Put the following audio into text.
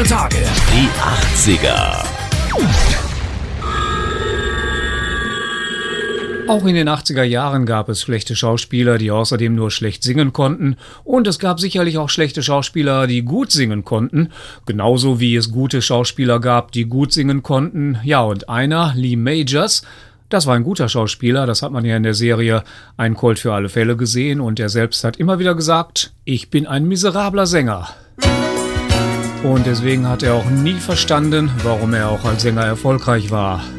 Tage. Die 80er. Auch in den 80er Jahren gab es schlechte Schauspieler, die außerdem nur schlecht singen konnten. Und es gab sicherlich auch schlechte Schauspieler, die gut singen konnten. Genauso wie es gute Schauspieler gab, die gut singen konnten. Ja, und einer, Lee Majors, das war ein guter Schauspieler. Das hat man ja in der Serie Ein Colt für alle Fälle gesehen. Und er selbst hat immer wieder gesagt, ich bin ein miserabler Sänger. Und deswegen hat er auch nie verstanden, warum er auch als Sänger erfolgreich war.